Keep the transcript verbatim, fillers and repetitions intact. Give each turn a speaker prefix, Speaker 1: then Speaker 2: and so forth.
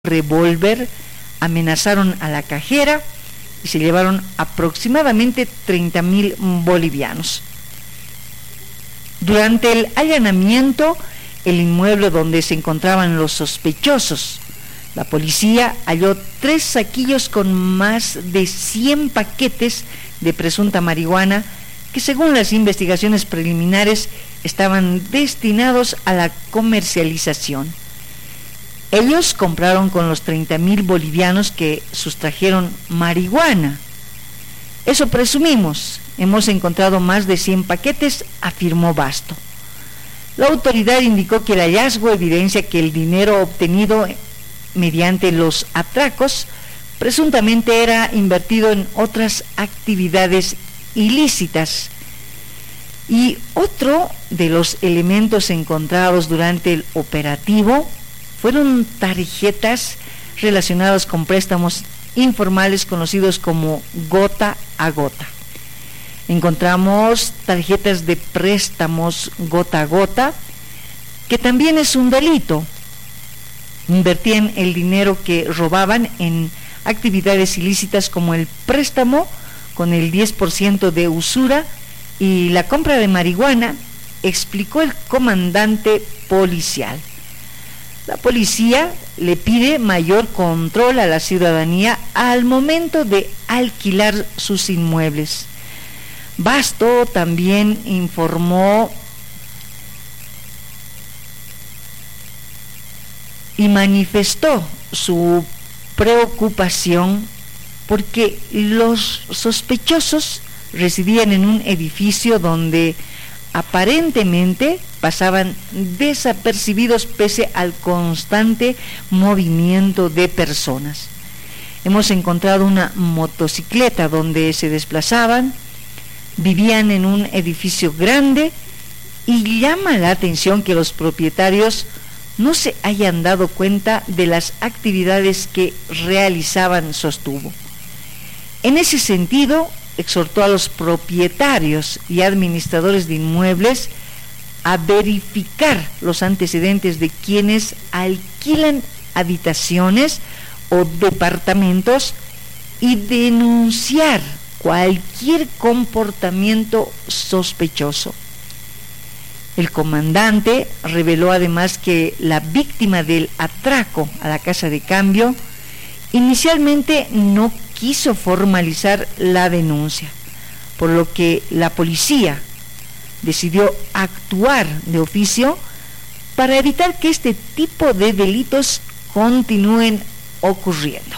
Speaker 1: revólver, amenazaron a la cajera y se llevaron aproximadamente treinta mil bolivianos. Durante el allanamiento, el inmueble donde se encontraban los sospechosos, la policía halló tres saquillos con más de cien paquetes de presunta marihuana que, según las investigaciones preliminares, estaban destinados a la comercialización. Ellos compraron con los treinta mil bolivianos que sustrajeron marihuana. Eso presumimos. Hemos encontrado más de cien paquetes, afirmó Basto. La autoridad indicó que el hallazgo evidencia que el dinero obtenido mediante los atracos presuntamente era invertido en otras actividades ilícitas. Y otro de los elementos encontrados durante el operativo fueron tarjetas relacionadas con préstamos informales conocidos como gota a gota. Encontramos tarjetas de préstamos gota a gota, que también es un delito. Invertían el dinero que robaban en actividades ilícitas como el préstamo con el diez por ciento de usura y la compra de marihuana, explicó el comandante policial. La policía le pide mayor control a la ciudadanía al momento de alquilar sus inmuebles. Basto también informó y manifestó su preocupación porque los sospechosos residían en un edificio donde aparentemente pasaban desapercibidos pese al constante movimiento de personas. Hemos encontrado una motocicleta donde se desplazaban, vivían en un edificio grande y llama la atención que los propietarios no se hayan dado cuenta de las actividades que realizaban, sostuvo. En ese sentido, exhortó a los propietarios y administradores de inmuebles a verificar los antecedentes de quienes alquilan habitaciones o departamentos y denunciar cualquier comportamiento sospechoso. El comandante reveló además que la víctima del atraco a la casa de cambio inicialmente no quiso formalizar la denuncia, por lo que la policía decidió actuar de oficio para evitar que este tipo de delitos continúen ocurriendo.